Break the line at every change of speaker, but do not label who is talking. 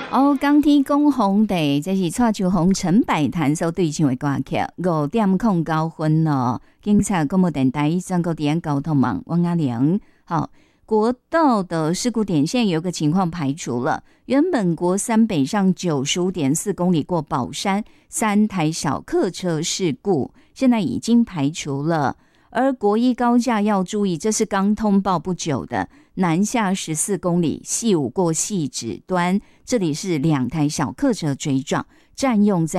江天公红地，这是蔡秋红、陈百潭所对唱的歌曲。5:09咯，警察广播电台全国治安交通网王阿玲。好，国道的事故点现有个情况排除了，原本国三北上95.4公里过宝山3台小客车事故，现在已经排除了。而国一高架要注意，这是刚通报不久的，南下14公里，细5过细指端，这里是2台小客车追撞，占用在